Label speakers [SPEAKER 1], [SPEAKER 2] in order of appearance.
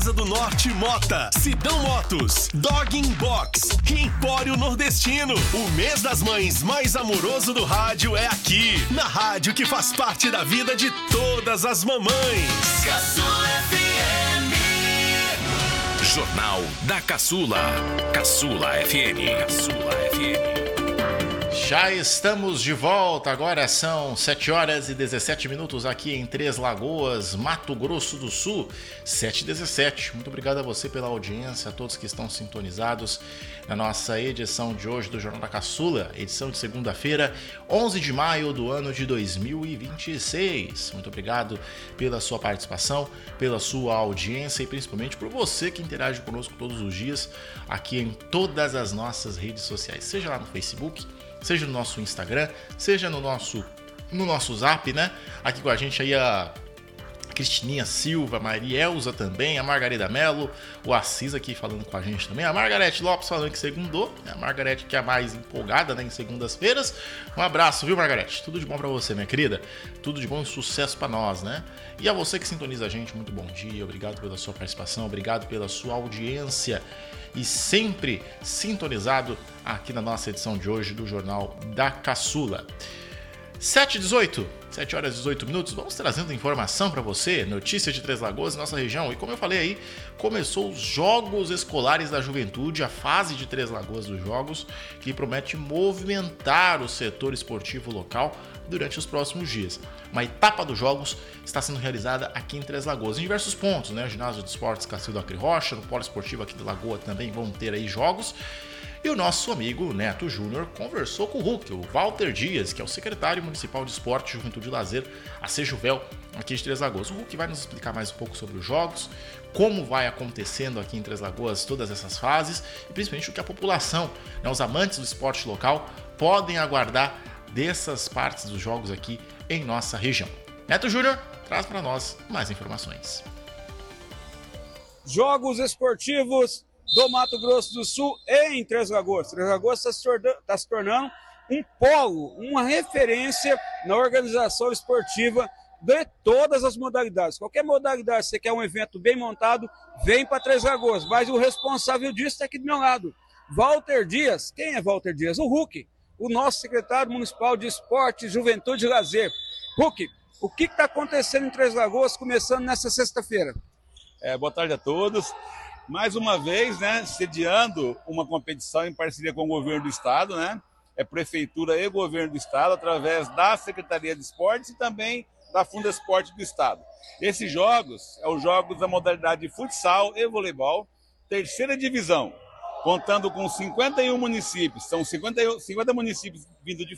[SPEAKER 1] do Norte Mota, Sidão Motos, Dogging Box e Empório Nordestino. O mês das mães mais amoroso do rádio é aqui, na rádio que faz parte da vida de todas as mamães.
[SPEAKER 2] Caçula FM. Jornal da Caçula. Caçula FM. Caçula FM.
[SPEAKER 3] Já estamos de volta, agora são 7h17 aqui em Três Lagoas, Mato Grosso do Sul, 7h17. Muito obrigado a você pela audiência, a todos que estão sintonizados na nossa edição de hoje do Jornal da Caçula, edição de segunda-feira, 11 de maio do ano de 2026. Muito obrigado pela sua participação, pela sua audiência e principalmente por você que interage conosco todos os dias aqui em todas as nossas redes sociais, seja lá no Facebook, seja no nosso Instagram, seja no nosso Zap, né? Aqui com a gente aí a Cristininha Silva, a Marielza também, a Margarida Mello, o Assis aqui falando com a gente também, a Margarete Lopes falando que segundou, a Margarete que é a mais empolgada, né, em segundas-feiras. Um abraço, viu, Margarete? Tudo de bom pra você, minha querida. Tudo de bom e sucesso pra nós, né? E a você que sintoniza a gente, muito bom dia, obrigado pela sua participação, obrigado pela sua audiência e sempre sintonizado aqui na nossa edição de hoje do Jornal da Caçula. 7h18, 7h18, vamos trazendo informação para você, notícias de Três Lagoas, nossa região. E como eu falei aí, começou os Jogos Escolares da Juventude, a fase de Três Lagoas dos Jogos, que promete movimentar o setor esportivo local durante os próximos dias. Uma etapa dos Jogos está sendo realizada aqui em Três Lagoas, em diversos pontos, né? O Ginásio de Esportes Cacildo Acre Rocha, no Polo Esportivo aqui de Lagoa também vão ter aí jogos. E o nosso amigo Neto Júnior conversou com o Hulk, o Walter Dias, que é o secretário municipal de Esporte, Juventude e Lazer, a Sejuvel, aqui de Três Lagoas. O Hulk vai nos explicar mais um pouco sobre os jogos, como vai acontecendo aqui em Três Lagoas todas essas fases e principalmente o que a população, né, os amantes do esporte local, podem aguardar dessas partes dos jogos aqui em nossa região. Neto Júnior traz para nós mais informações.
[SPEAKER 4] Jogos esportivos do Mato Grosso do Sul em Três Lagoas. Três Lagoas está se tornando um polo, uma referência na organização esportiva de todas as modalidades. Qualquer modalidade, você quer um evento bem montado, vem para Três Lagoas. Mas o responsável disso está aqui do meu lado. Walter Dias. Quem é Walter Dias? O Hulk, o nosso secretário municipal de Esporte, Juventude e Lazer. Hulk, o que está acontecendo em Três Lagoas começando nessa sexta-feira?
[SPEAKER 5] Boa tarde a todos. Mais uma vez, né, sediando uma competição em parceria com o governo do estado, né? Prefeitura e governo do estado, através da Secretaria de Esportes e também da Fundesporte do estado. Esses jogos são os jogos da modalidade de futsal e voleibol, terceira divisão, contando com 51 municípios. São 50 municípios vindo de